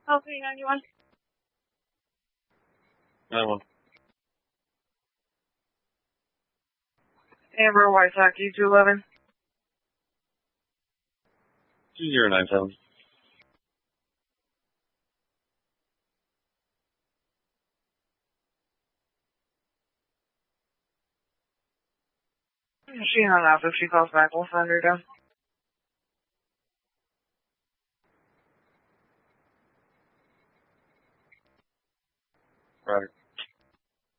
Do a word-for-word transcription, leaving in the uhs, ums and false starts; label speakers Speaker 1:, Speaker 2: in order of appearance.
Speaker 1: Oh, three ninety-one.
Speaker 2: Another one.
Speaker 1: Amber White Sox E two eleven.
Speaker 2: Two zero nine seven.
Speaker 1: She hung up. If she calls back, we'll send her down.
Speaker 2: Roger.